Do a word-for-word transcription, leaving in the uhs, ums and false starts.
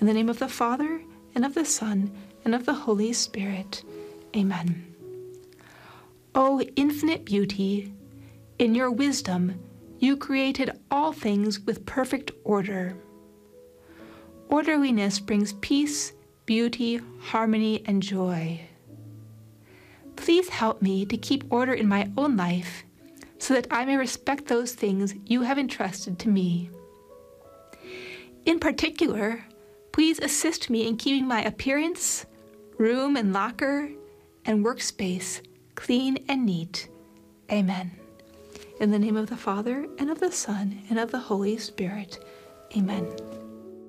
In the name of the Father, and of the Son, and of the Holy Spirit. Amen. O infinite beauty, in your wisdom you created all things with perfect order. Orderliness brings peace, beauty, harmony, and joy. Please help me to keep order in my own life so that I may respect those things you have entrusted to me. In particular, please assist me in keeping my appearance, room and locker, and workspace clean and neat. Amen. In the name of the Father, and of the Son, and of the Holy Spirit. Amen.